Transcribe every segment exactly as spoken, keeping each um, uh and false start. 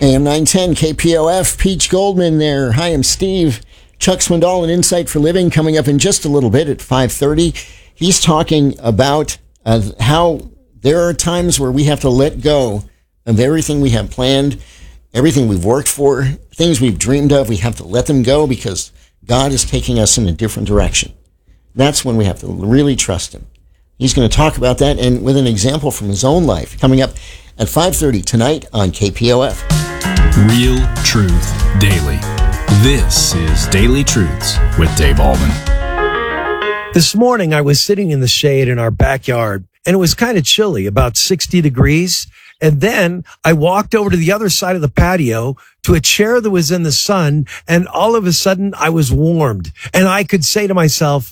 A M nine ten, K P O F, Peach Goldman there. Hi, I'm Steve. Chuck Swindoll and Insight for Living coming up in just a little bit at five thirty. He's talking about uh, how there are times where we have to let go of everything we have planned, everything we've worked for, things we've dreamed of. We have to let them go because God is taking us in a different direction. That's when we have to really trust Him. He's going to talk about that and with an example from his own life coming up at five thirty tonight on K P O F. Real Truth Daily. This is Daily Truths with Dave Allman. This morning, I was sitting in the shade in our backyard, and it was kind of chilly, about sixty degrees. And then I walked over to the other side of the patio to a chair that was in the sun, and all of a sudden, I was warmed. And I could say to myself,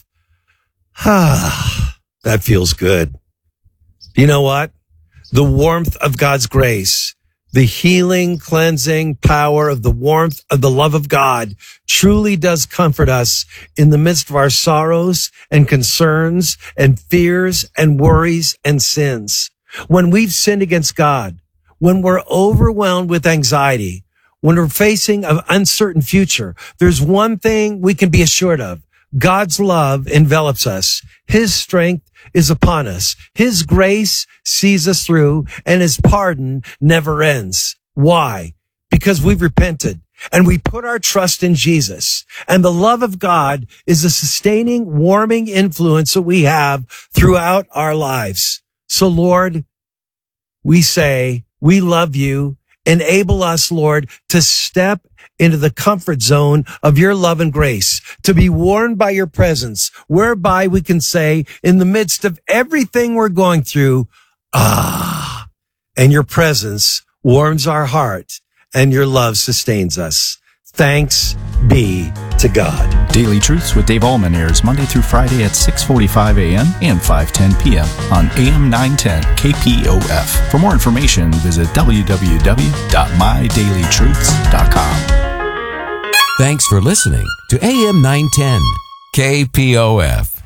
ah, that feels good. You know what? The warmth of God's grace, the healing, cleansing power of the warmth of the love of God truly does comfort us in the midst of our sorrows and concerns and fears and worries and sins. When we've sinned against God, when we're overwhelmed with anxiety, when we're facing an uncertain future, there's one thing we can be assured of. God's love envelops us. His strength is upon us. His grace sees us through, and His pardon never ends. Why? Because we've repented and we put our trust in Jesus. And the love of God is a sustaining, warming influence that we have throughout our lives. So, Lord, we say, we love You. Enable us, Lord, to step into the comfort zone of Your love and grace, to be warmed by Your presence, whereby we can say, in the midst of everything we're going through, ah, and Your presence warms our heart and Your love sustains us. Thanks be to God. Daily Truths with Dave Allman airs Monday through Friday at six forty-five a.m. and five ten p.m. on A M nine ten K P O F. For more information, visit w w w dot my daily truths dot com. Thanks for listening to A M nine ten K P O F.